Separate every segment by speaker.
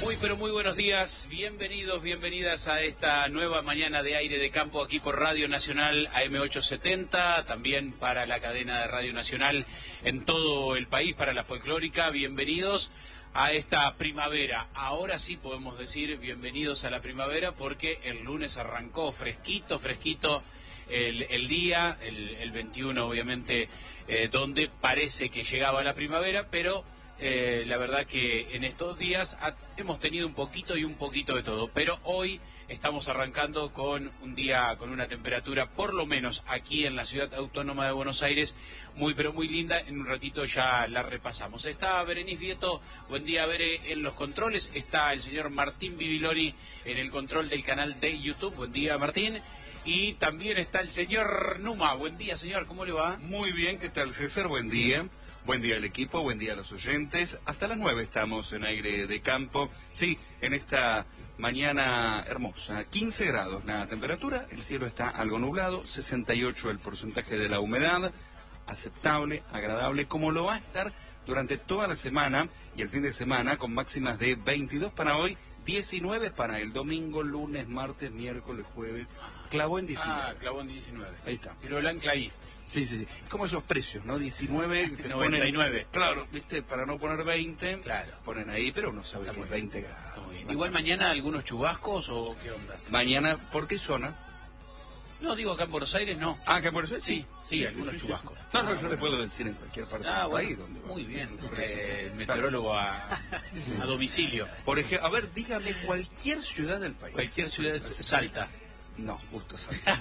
Speaker 1: Muy pero muy buenos días, bienvenidos, bienvenidas a esta nueva mañana de aire de campo aquí por Radio Nacional AM870, también para la cadena de Radio Nacional en todo el país, para la folclórica. Bienvenidos a esta primavera. Ahora sí podemos decir bienvenidos a la primavera porque el lunes arrancó fresquito el día, el 21 obviamente, donde parece que llegaba la primavera, pero la verdad que en estos días hemos tenido un poquito de todo, pero hoy estamos arrancando con un día con una temperatura, por lo menos aquí en la ciudad autónoma de Buenos Aires, muy pero muy linda. En un ratito ya la repasamos. Está Berenice Vieto, buen día Bere, en los controles. Está el señor Martín Bibiloni en el control del canal de YouTube. Buen día Martín. Y también está el señor Numa. Buen día señor, ¿cómo le va?
Speaker 2: Muy bien, ¿qué tal César? Buen día. Buen día al equipo, buen día a los oyentes. Hasta las 9 estamos en aire de campo. Sí, en esta mañana hermosa. 15 grados la temperatura, el cielo está algo nublado, 68 el porcentaje de la humedad, aceptable, agradable, como lo va a estar durante toda la semana y el fin de semana, con máximas de 22 para hoy, 19 para el domingo, lunes, martes, miércoles, jueves. Clavó en 19.
Speaker 1: Ah, clavó en 19.
Speaker 2: Ahí está.
Speaker 1: Tiro el ancla ahí.
Speaker 2: Sí. Como esos precios, ¿no? 19, te
Speaker 1: 99.
Speaker 2: Ponen, claro, ¿viste? Para no poner 20,
Speaker 1: claro,
Speaker 2: ponen ahí, pero uno sabe que es 20 grados.
Speaker 1: Igual mañana algunos chubascos o qué onda.
Speaker 2: Mañana, ¿por qué zona?
Speaker 1: No, digo acá en Buenos Aires no.
Speaker 2: Ah, acá en Buenos Aires
Speaker 1: sí, algunos chubascos.
Speaker 2: No, yo le puedo decir en cualquier parte del país. Donde
Speaker 1: muy bien, meteorólogo a domicilio.
Speaker 2: Por ejemplo, a ver, dígame cualquier ciudad del país.
Speaker 1: Cualquier ciudad, Salta.
Speaker 2: No, justo Salta.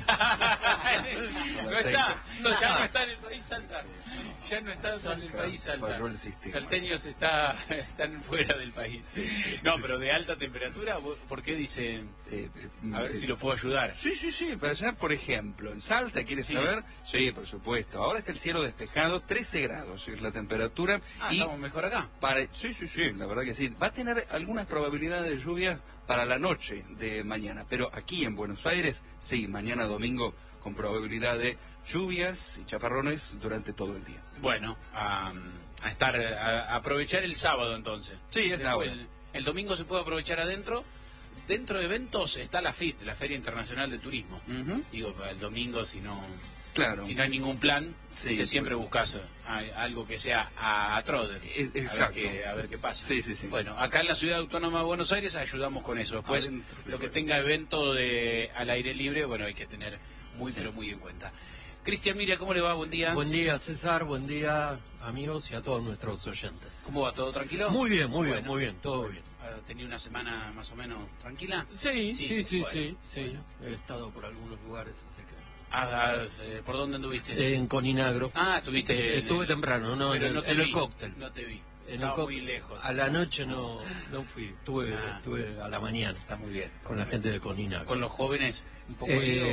Speaker 1: Ya no está en el país Salta. Ya no está en el país Salta.
Speaker 2: Falló el sistema.
Speaker 1: Salteños están fuera del país. No, pero de alta temperatura, ¿por qué dice? A ver si lo puedo ayudar.
Speaker 2: Sí. Para allá, por ejemplo, en Salta, ¿quieres saber? Sí, por supuesto. Ahora está el cielo despejado, 13 grados es la temperatura.
Speaker 1: Y ¿estamos mejor acá?
Speaker 2: Sí, la verdad que sí. Va a tener algunas probabilidades de lluvias para la noche de mañana, pero aquí en Buenos Aires, sí, mañana domingo con probabilidad de lluvias y chaparrones durante todo el día.
Speaker 1: Bueno, a aprovechar el sábado entonces.
Speaker 2: Sí, es sábado.
Speaker 1: El domingo se puede aprovechar adentro. Dentro de eventos está la FIT, la Feria Internacional de Turismo. Digo, el domingo si no hay ningún plan, siempre buscas algo que sea a Troder.
Speaker 2: Exacto.
Speaker 1: A ver qué pasa.
Speaker 2: Sí.
Speaker 1: Bueno, acá en la Ciudad Autónoma de Buenos Aires ayudamos con eso. Después, lo que tenga evento al aire libre, bueno, hay que tener pero muy en cuenta. Cristian Miria, ¿cómo le va? Buen día.
Speaker 3: Buen día, César. Buen día, amigos y a todos nuestros oyentes.
Speaker 1: ¿Cómo va? ¿Todo tranquilo?
Speaker 3: Muy bien, todo bien.
Speaker 1: ¿Ha tenido una semana más o menos tranquila?
Speaker 3: Sí. He estado por algunos lugares, así que...
Speaker 1: ¿Por dónde anduviste?
Speaker 3: En Coninagro.
Speaker 1: Estuviste...
Speaker 3: Estuve temprano, en el cóctel.
Speaker 1: No te vi.
Speaker 3: Estaba
Speaker 1: muy lejos.
Speaker 3: A la noche no fui, estuve a la mañana.
Speaker 1: Está muy bien.
Speaker 3: Con la gente de Coninagro.
Speaker 1: ¿Con los jóvenes? Un poco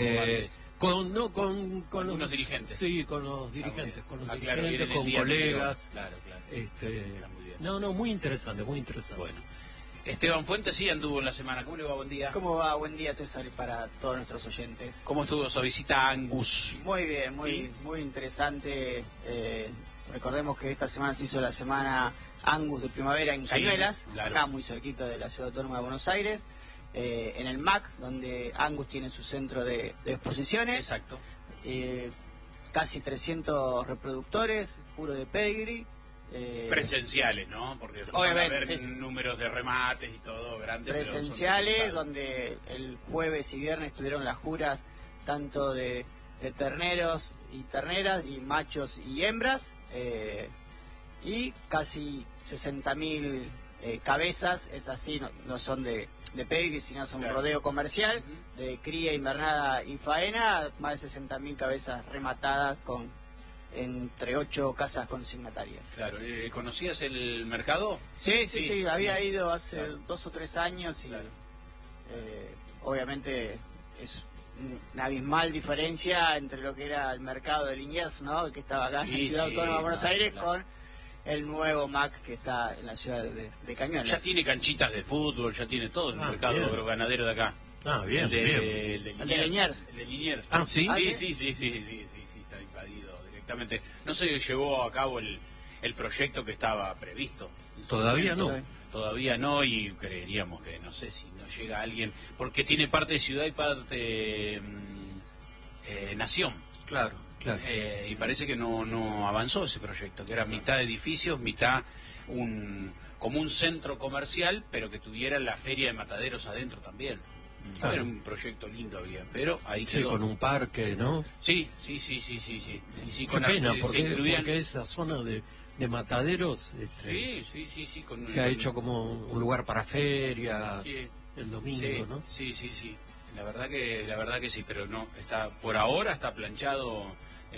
Speaker 3: con
Speaker 1: los dirigentes.
Speaker 3: Sí, con los dirigentes, con
Speaker 1: colegas. Claro.
Speaker 3: Está muy bien. Muy interesante.
Speaker 1: Bueno. Esteban Fuentes sí anduvo en la semana. ¿Cómo le va? Buen día.
Speaker 4: ¿Cómo va? Buen día, César, y para todos nuestros oyentes.
Speaker 1: ¿Cómo estuvo su visita a Angus?
Speaker 4: Muy bien, muy interesante. Recordemos que esta semana se hizo la semana Angus de primavera en Cañuelas, acá muy cerquita de la Ciudad Autónoma de Buenos Aires, en el MAC, donde Angus tiene su centro de exposiciones.
Speaker 1: Exacto.
Speaker 4: Casi 300 reproductores, puro de pedigree.
Speaker 1: Presenciales, ¿no? Porque
Speaker 4: obviamente
Speaker 1: van a haber números de remates y todo grandes.
Speaker 4: Presenciales, donde el jueves y viernes tuvieron las juras tanto de terneros y terneras, y machos y hembras, y casi 60.000 cabezas. Es así, no son de pedigree, sino son rodeo comercial, de cría, invernada y faena. Más de 60.000 cabezas rematadas entre 8 casas consignatarias.
Speaker 1: Claro, ¿conocías el mercado?
Speaker 4: Sí, había ido hace 2 o 3 años y obviamente es una abismal diferencia entre lo que era el mercado de Liniers, ¿no? Que estaba acá en la Ciudad Autónoma de Buenos Aires, con el nuevo MAC que está en la ciudad de Cañuelas.
Speaker 1: Ya tiene canchitas de fútbol, ya tiene todo el mercado agroganadero de acá.
Speaker 3: Bien.
Speaker 1: El de
Speaker 4: Liniers.
Speaker 1: El de Liniers.
Speaker 3: ¿Sí?
Speaker 1: Sí, está invadido directamente. No se llevó a cabo el proyecto que estaba previsto.
Speaker 3: Todavía no.
Speaker 1: todavía no, y creeríamos que no sé si no llega alguien, porque tiene parte ciudad y parte nación.
Speaker 3: Claro, claro.
Speaker 1: Y parece que no avanzó ese proyecto, que era mitad edificios, mitad como un centro comercial, pero que tuviera la feria de mataderos adentro también.
Speaker 3: Claro.
Speaker 1: Era un proyecto lindo bien, pero ahí
Speaker 3: Sí,
Speaker 1: quedó.
Speaker 3: con un parque, ¿no?
Speaker 1: Sí.
Speaker 3: Qué
Speaker 1: Con
Speaker 3: pena,
Speaker 1: se
Speaker 3: porque
Speaker 1: incluían-
Speaker 3: esa zona de mataderos
Speaker 1: Sí.
Speaker 3: se ha hecho como un lugar para ferias
Speaker 1: Sí,
Speaker 3: el domingo,
Speaker 1: sí,
Speaker 3: ¿no?
Speaker 1: sí. La verdad que sí, pero no está por ahora está planchado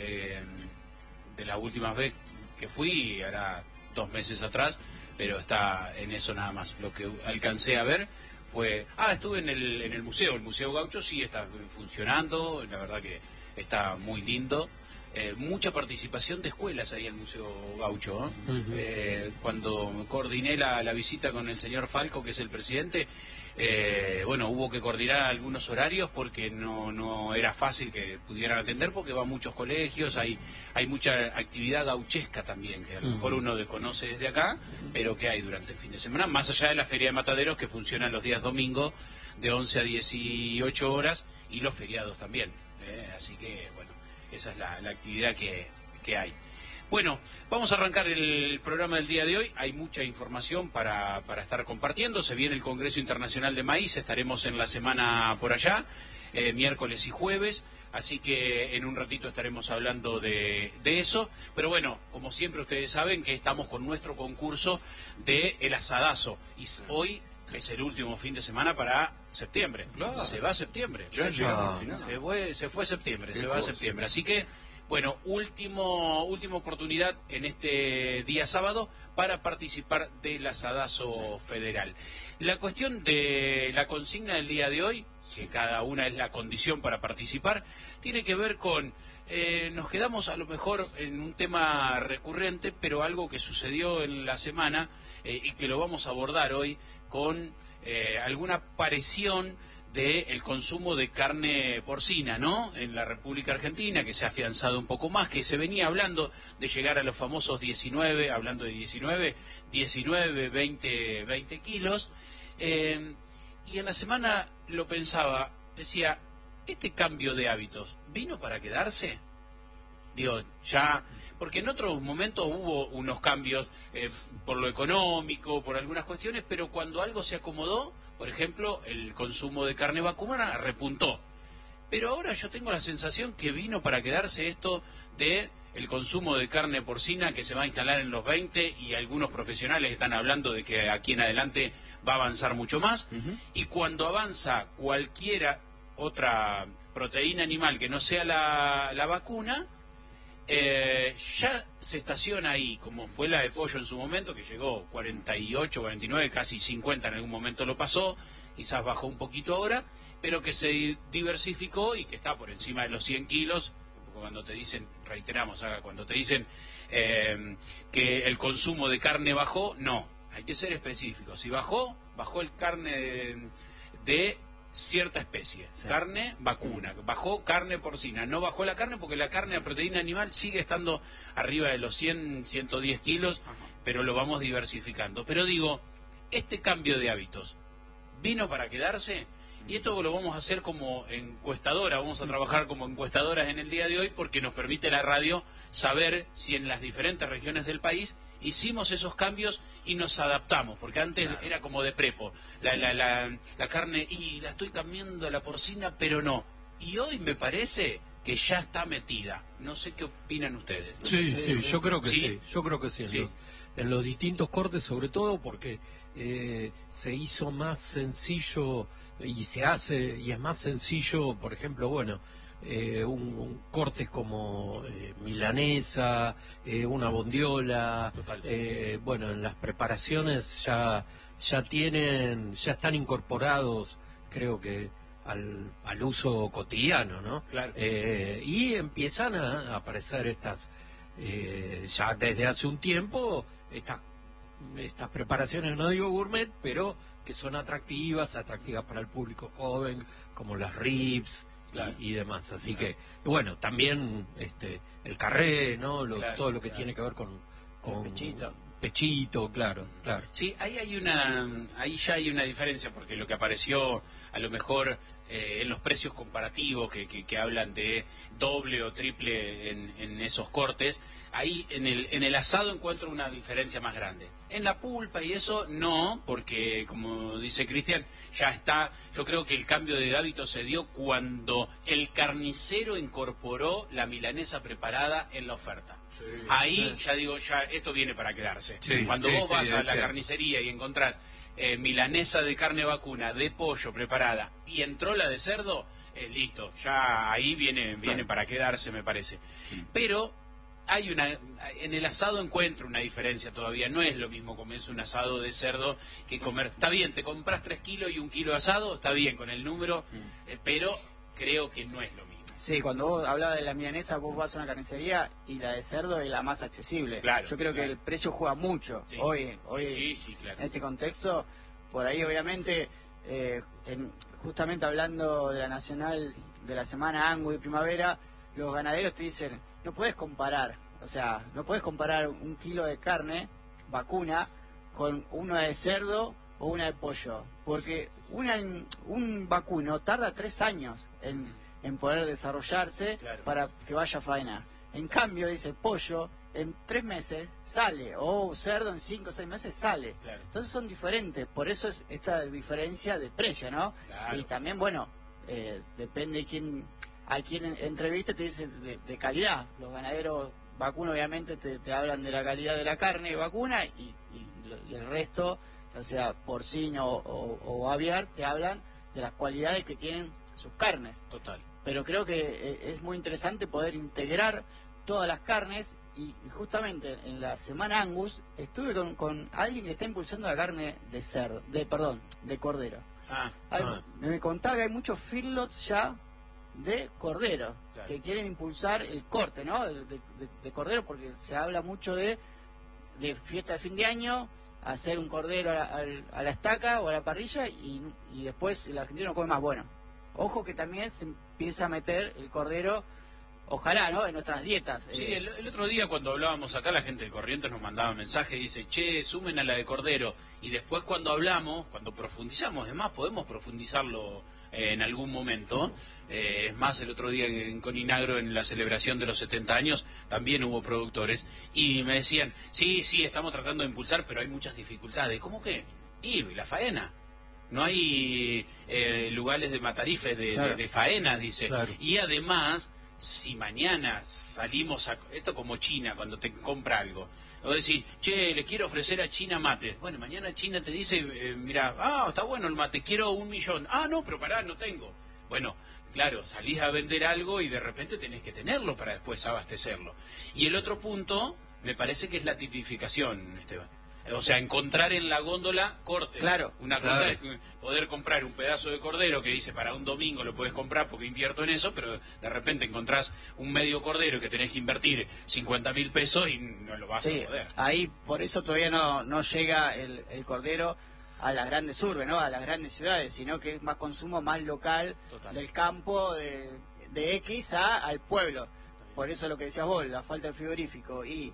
Speaker 1: de las últimas veces que fui, hará 2 meses atrás, pero está en eso nada más. Lo que alcancé a ver fue, estuve en el Museo Gaucho sí está funcionando, la verdad que está muy lindo. Mucha participación de escuelas ahí en el Museo Gaucho, ¿eh?
Speaker 3: Ujú.
Speaker 1: Cuando coordiné la visita con el señor Falco, que es el presidente, hubo que coordinar algunos horarios porque no era fácil que pudieran atender, porque van muchos colegios, hay mucha actividad gauchesca también, que a lo mejor uno desconoce desde acá, pero que hay durante el fin de semana, más allá de la Feria de Mataderos, que funciona los días domingos de 11 a 18 horas, y los feriados también. Así que, bueno, esa es la actividad que hay. Bueno, vamos a arrancar el programa del día de hoy. Hay mucha información para estar compartiendo. Se viene el Congreso Internacional de Maíz. Estaremos en la semana por allá, miércoles y jueves. Así que en un ratito estaremos hablando de eso. Pero bueno, como siempre ustedes saben que estamos con nuestro concurso de El Asadazo. Y hoy es el último fin de semana para septiembre.
Speaker 2: Claro.
Speaker 1: Se va septiembre.
Speaker 2: Ya llegamos al final.
Speaker 1: Se fue septiembre,
Speaker 2: Qué
Speaker 1: se va
Speaker 2: cosa.
Speaker 1: septiembre. Así que, bueno, última oportunidad en este día sábado para participar del Asadazo Federal. La cuestión de la consigna del día de hoy, que cada una es la condición para participar, tiene que ver con, nos quedamos a lo mejor en un tema recurrente, pero algo que sucedió en la semana y que lo vamos a abordar hoy con alguna aparición del consumo de carne porcina, ¿no? En la República Argentina, que se ha afianzado un poco más, que se venía hablando de llegar a los famosos 19, 20 kilos. Y en la semana lo pensaba, decía, ¿este cambio de hábitos vino para quedarse? Digo, ya, porque en otros momentos hubo unos cambios por lo económico, por algunas cuestiones, pero cuando algo se acomodó, por ejemplo, el consumo de carne vacuna repuntó. Pero ahora yo tengo la sensación que vino para quedarse esto de el consumo de carne porcina, que se va a instalar en los 20, y algunos profesionales están hablando de que aquí en adelante va a avanzar mucho más. Y cuando avanza cualquiera otra proteína animal que no sea la vacuna, ya se estaciona ahí, como fue la de pollo en su momento, que llegó 48, 49, casi 50 en algún momento lo pasó, quizás bajó un poquito ahora, pero que se diversificó y que está por encima de los 100 kilos, cuando te dicen, reiteramos, cuando te dicen que el consumo de carne bajó, no, hay que ser específico. Si bajó el carne de cierta especie, sí. Carne vacuna, bajó carne porcina, no bajó la carne porque la carne de proteína animal sigue estando arriba de los 100, 110 kilos, pero lo vamos diversificando. Pero digo, este cambio de hábitos vino para quedarse, y esto lo vamos a hacer como encuestadora, vamos a trabajar como encuestadoras en el día de hoy, porque nos permite la radio saber si en las diferentes regiones del país hicimos esos cambios y nos adaptamos, porque antes era como de prepo, la carne, y la estoy cambiando a la porcina, pero no. Y hoy me parece que ya está metida. No sé qué opinan ustedes.
Speaker 3: Sí, yo creo que
Speaker 1: ¿Sí?
Speaker 3: sí. Yo creo que sí.
Speaker 1: Sí.
Speaker 3: En los distintos cortes, sobre todo porque se hizo más sencillo y se hace, y es más sencillo, por ejemplo, bueno, un cortes como milanesa, una bondiola, bueno, en las preparaciones ya están incorporados, creo que al uso cotidiano, ¿no?
Speaker 1: Claro.
Speaker 3: Y empiezan a aparecer estas, ya desde hace un tiempo, estas preparaciones, no digo gourmet, pero que son atractivas para el público joven, como las ribs, claro, y demás. Así que, bueno, también el carré, ¿no? Todo lo que tiene que ver con pechito, claro.
Speaker 1: Sí, ahí ya hay una diferencia, porque lo que apareció a lo mejor en los precios comparativos que hablan de doble o triple en esos cortes, ahí en el asado encuentro una diferencia más grande. En la pulpa y eso no, porque como dice Cristian, ya está. Yo creo que el cambio de hábito se dio cuando el carnicero incorporó la milanesa preparada en la oferta. Sí, ahí ya digo, ya esto viene para quedarse. Sí, cuando vos vas a la carnicería y encontrás milanesa de carne vacuna, de pollo preparada, y entró la de cerdo, listo, ya ahí viene para quedarse, me parece. Pero en el asado encuentro una diferencia todavía. No es lo mismo comerse un asado de cerdo que comer. Está bien, te compras 3 kilos y 1 kilo de asado, está bien con el número, pero creo que no es lo mismo.
Speaker 4: Sí, cuando vos hablabas de la milanesa, vos vas a una carnicería y la de cerdo es la más accesible.
Speaker 1: Claro,
Speaker 4: yo creo que el precio juega mucho.
Speaker 1: Sí.
Speaker 4: Hoy
Speaker 1: Claro.
Speaker 4: En este contexto, por ahí obviamente, justamente hablando de la nacional de la semana Angus de primavera, los ganaderos te dicen, no puedes comparar, no puedes comparar 1 kilo de carne vacuna con una de cerdo o una de pollo, porque un vacuno tarda 3 años en poder desarrollarse, claro, para que vaya a faenar. En cambio, dice, pollo en 3 meses sale, o cerdo en 5 o 6 meses sale.
Speaker 1: Claro.
Speaker 4: Entonces son diferentes, por eso es esta diferencia de precio, ¿no?
Speaker 1: Claro.
Speaker 4: Y también, bueno, depende a quién entrevista, te dicen de calidad. Los ganaderos vacunos obviamente te hablan de la calidad de la carne vacuna, y el resto, o sea, porcino o aviar, te hablan de las cualidades que tienen sus carnes.
Speaker 1: Total.
Speaker 4: Pero creo que es muy interesante poder integrar todas las carnes, y justamente en la semana Angus estuve con alguien que está impulsando la carne de cerdo, de cordero. Me contaba que hay muchos feedlots ya de cordero, claro, que quieren impulsar el corte, ¿no? de cordero, porque se habla mucho de fiesta de fin de año, hacer un cordero a la estaca o a la parrilla, y después el argentino come más. Bueno, ojo que también se empieza a meter el cordero, ojalá, ¿no?, en nuestras dietas.
Speaker 1: Sí, el otro día cuando hablábamos acá, la gente de Corrientes nos mandaba mensajes y dice, che, sumen a la de cordero. Y después cuando profundizamos, además podemos profundizarlo en algún momento. Es más, el otro día en Coninagro, en la celebración de los 70 años, también hubo productores y me decían, sí, estamos tratando de impulsar, pero hay muchas dificultades. ¿Cómo qué? Y la faena. No hay lugares de matarifes, de faenas, dice. Claro. Y además, si mañana salimos esto como China, cuando te compra algo, o decís, che, le quiero ofrecer a China mate. Bueno, mañana China te dice, mira, está bueno el mate, quiero 1 millón. No, pero pará, no tengo. Bueno, claro, salís a vender algo y de repente tenés que tenerlo para después abastecerlo. Y el otro punto, me parece que es la tipificación, Esteban. O sea, encontrar en la góndola corte.
Speaker 4: Claro.
Speaker 1: Una cosa es poder comprar un pedazo de cordero que dice para un domingo lo puedes comprar porque invierto en eso, pero de repente encontrás un medio cordero que tenés que invertir 50.000 pesos y no lo vas a poder.
Speaker 4: Ahí, por eso todavía no llega el cordero a las grandes urbes, ¿no?, a las grandes ciudades, sino que es más consumo más local. Total. Del campo de X al pueblo. Por eso lo que decías vos, la falta del frigorífico y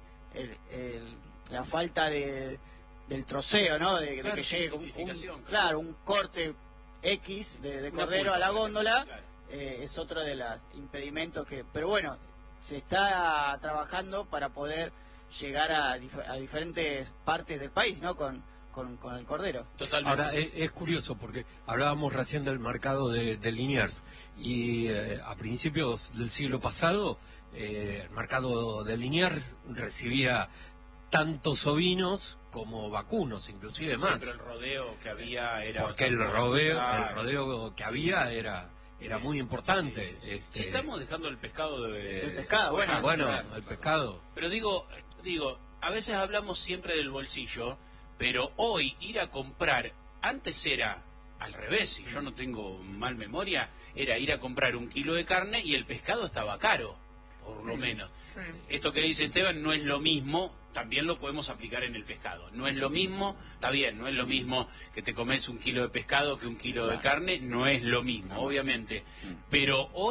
Speaker 4: la falta del troceo, ¿no? De que llegue un corte X de cordero a la góndola, claro. Es otro de los impedimentos pero bueno, se está trabajando para poder llegar a diferentes partes del país, ¿no?, con el cordero.
Speaker 3: Totalmente. Ahora, es curioso porque hablábamos recién del mercado de Liniers, y a principios del siglo pasado el mercado de Liniers recibía tantos ovinos como vacunos, inclusive más.
Speaker 1: Pero el rodeo que había era...
Speaker 3: Porque el rodeo que había era muy importante.
Speaker 1: Si estamos dejando el pescado
Speaker 4: El pescado,
Speaker 3: el pescado.
Speaker 1: Pero digo, a veces hablamos siempre del bolsillo, pero hoy ir a comprar, antes era al revés, si yo no tengo mal memoria, era ir a comprar 1 kilo de carne y el pescado estaba caro, por lo menos. Esto que dice Esteban no es lo mismo, también lo podemos aplicar en el pescado. No es lo mismo, está bien, no es lo mismo que te comes 1 kilo de pescado que 1 kilo de carne, no es lo mismo, obviamente. Pero hoy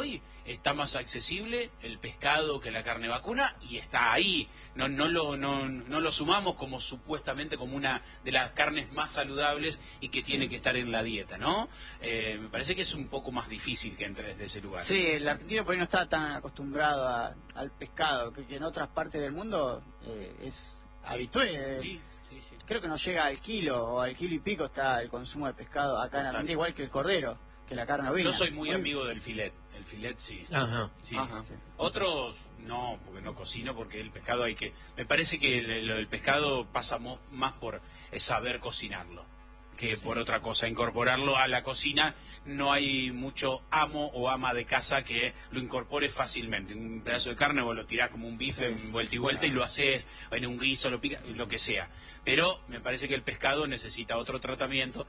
Speaker 1: está más accesible el pescado que la carne vacuna y está ahí. No lo sumamos como supuestamente como una de las carnes más saludables y que tiene que estar en la dieta, ¿no? Me parece que es un poco más difícil que entre desde ese lugar.
Speaker 4: Sí, el argentino por ahí no está tan acostumbrado al pescado, que en otras partes del mundo es habitual.
Speaker 1: Sí.
Speaker 4: Creo que no llega al kilo o al kilo y pico está el consumo de pescado acá en Argentina, igual que el cordero, que la carne ovina.
Speaker 1: Yo soy muy amigo del filet. El filet sí.
Speaker 3: Ajá.
Speaker 1: Sí.
Speaker 2: Ajá.
Speaker 1: Otros no, porque no cocino, porque el pescado hay que... Me parece que el pescado pasa más por saber cocinarlo que por otra cosa. Incorporarlo a la cocina, no hay mucho amo o ama de casa que lo incorpore fácilmente. Un pedazo de carne vos lo tirás como un bife vuelta y vuelta y lo haces en un guiso, lo picas, lo que sea. Pero me parece que el pescado necesita otro tratamiento